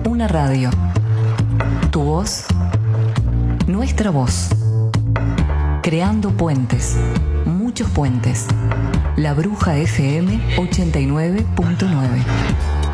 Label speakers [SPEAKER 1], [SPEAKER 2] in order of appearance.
[SPEAKER 1] Una radio. Tu voz. Nuestra voz. Creando puentes. Muchos puentes. La Bruja FM 89.9.